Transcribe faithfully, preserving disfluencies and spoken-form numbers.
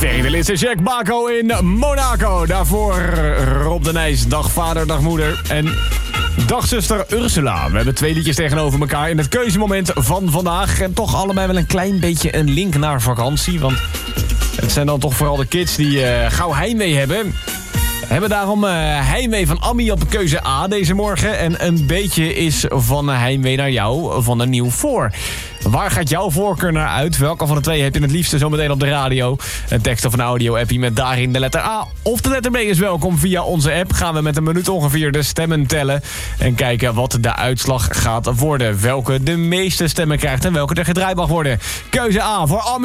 Tegen de list is Jack Bako in Monaco. Daarvoor Rob de Nijs, dag vader, dag moeder. En dag zuster Ursula. We hebben twee liedjes tegenover elkaar in het keuzemoment van vandaag. En toch allebei wel een klein beetje een link naar vakantie. Want het zijn dan toch vooral de kids die uh, gauw heimwee hebben. We hebben daarom uh, heimwee van Ammi op keuze A deze morgen. En een beetje is van heimwee naar jou van een nieuw voor. Waar gaat jouw voorkeur naar uit? Welke van de twee heb je het liefste zometeen op de radio? Een tekst of een audio-appie met daarin de letter A of de letter B is welkom. Via onze app gaan we met een minuut ongeveer de stemmen tellen. En kijken wat de uitslag gaat worden. Welke de meeste stemmen krijgt en welke er gedraaid mag worden. Keuze A voor Ammi.